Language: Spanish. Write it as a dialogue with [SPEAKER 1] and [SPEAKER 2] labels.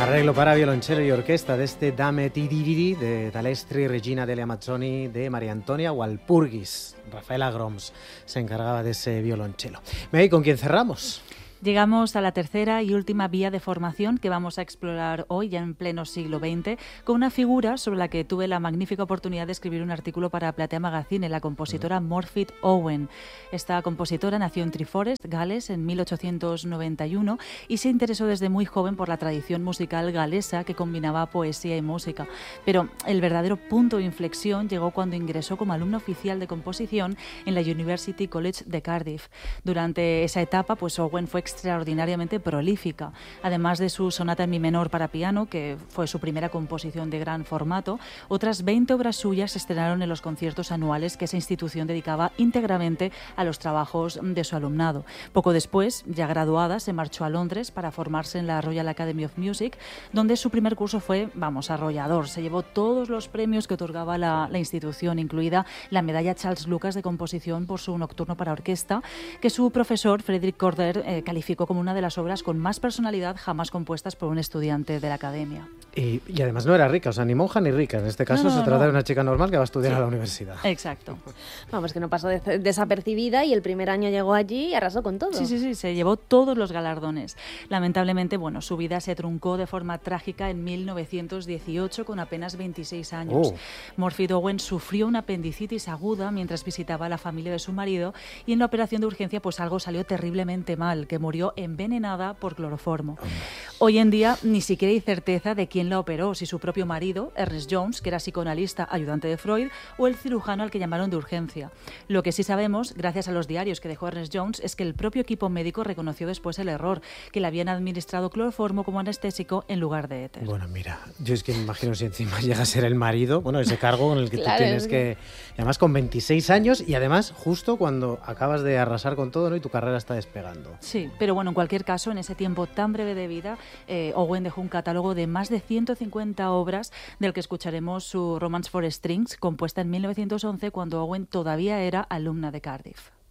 [SPEAKER 1] Arreglo para violonchelo y orquesta de este Dame ti dividi de D'Alestri, Regina delle Amazzoni, de María Antonia Walpurgis. Rafaela Groms se encargaba de ese violonchelo. ¿Y con quién cerramos?
[SPEAKER 2] Llegamos a la tercera y última vía de formación que vamos a explorar hoy, ya en pleno siglo XX, con una figura sobre la que tuve la magnífica oportunidad de escribir un artículo para Platea Magazine, la compositora Morfydd Owen. Esta compositora nació en Treforest, Gales, en 1891 y se interesó desde muy joven por la tradición musical galesa que combinaba poesía y música. Pero el verdadero punto de inflexión llegó cuando ingresó como alumna oficial de composición en la University College de Cardiff. Durante esa etapa, pues Owen fue extraordinariamente prolífica. Además de su sonata en mi menor para piano, que fue su primera composición de gran formato, otras 20 obras suyas se estrenaron en los conciertos anuales que esa institución dedicaba íntegramente a los trabajos de su alumnado. Poco después, ya graduada, se marchó a Londres para formarse en la Royal Academy of Music, donde su primer curso fue, arrollador. Se llevó todos los premios que otorgaba la institución, incluida la medalla Charles Lucas de composición por su nocturno para orquesta, que su profesor, Frederick Corder, calificó como una de las obras con más personalidad jamás compuestas por un estudiante de la academia.
[SPEAKER 1] Y además no era rica, o sea, ni monja ni rica. En este caso se trata de una chica normal que va a estudiar a la universidad.
[SPEAKER 2] Exacto.
[SPEAKER 3] Vamos, que no pasó desapercibida y el primer año llegó allí y arrasó con todo.
[SPEAKER 2] Sí, se llevó todos los galardones. Lamentablemente, su vida se truncó de forma trágica en 1918 con apenas 26 años. Morfydd Owen sufrió una apendicitis aguda mientras visitaba a la familia de su marido y en la operación de urgencia algo salió terriblemente mal, que murió envenenada por cloroformo. Hoy en día ni siquiera hay certeza de quién la operó, si su propio marido, Ernest Jones, que era psicoanalista ayudante de Freud, o el cirujano al que llamaron de urgencia. Lo que sí sabemos, gracias a los diarios que dejó Ernest Jones, es que el propio equipo médico reconoció después el error, que le habían administrado cloroformo como anestésico en lugar de éter.
[SPEAKER 1] Bueno, mira, yo es que me imagino si encima llega a ser el marido, ese cargo en el que
[SPEAKER 3] claro,
[SPEAKER 1] tú tienes que... Además con 26 años y además justo cuando acabas de arrasar con todo, ¿no? Y tu carrera está despegando.
[SPEAKER 2] Sí, pero en cualquier caso, en ese tiempo tan breve de vida, Owen dejó un catálogo de más de 150 obras, del que escucharemos su Romance for Strings, compuesta en 1911 cuando Owen todavía era alumna de Cardiff.